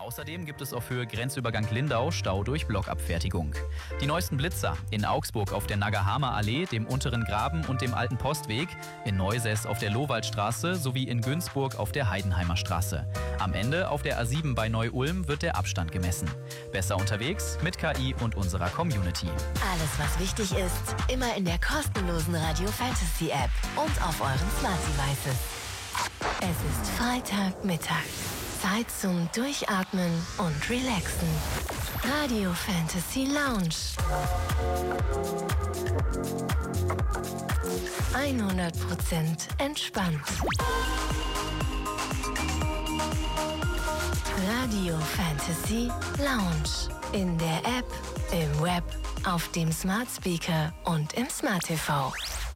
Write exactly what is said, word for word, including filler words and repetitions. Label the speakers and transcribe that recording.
Speaker 1: Außerdem gibt es auf Höhe Grenzübergang Lindau Stau durch Blockabfertigung. Die neuesten Blitzer in Augsburg auf der Nagahama Allee, dem Unteren Graben und dem Alten Postweg, in Neusäß auf der Lowaldstraße sowie in Günzburg auf der Heidenheimer Straße. Am Ende auf der A sieben bei Neu-Ulm wird der Abstand gemessen. Besser unterwegs mit K I und unserer Community.
Speaker 2: Alles, was wichtig ist, immer in der kostenlosen Radio Fantasy App und auf euren Smart Devices. Es ist Freitagmittag. Zeit zum Durchatmen und Relaxen. Radio Fantasy Lounge. hundert Prozent entspannt. Radio Fantasy Lounge. In der App, im Web, auf dem Smart Speaker und im Smart T V.